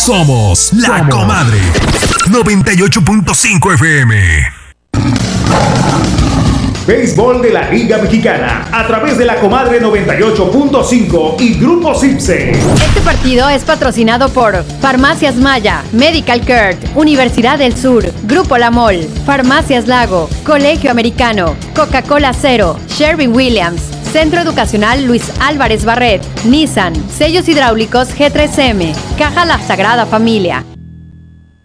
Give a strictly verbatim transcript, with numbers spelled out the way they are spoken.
Somos La Somos. Comadre noventa y ocho punto cinco F M. Béisbol de la Liga Mexicana a través de La Comadre noventa y ocho punto cinco y Grupo Cipse. Este partido es patrocinado por Farmacias Maya, Medical Care, Universidad del Sur, Grupo La Mol, Farmacias Lago, Colegio Americano, Coca-Cola Cero, Sherwin-Williams, Centro Educacional Luis Álvarez Barret, Nissan, Sellos Hidráulicos G tres M, Caja La Sagrada Familia.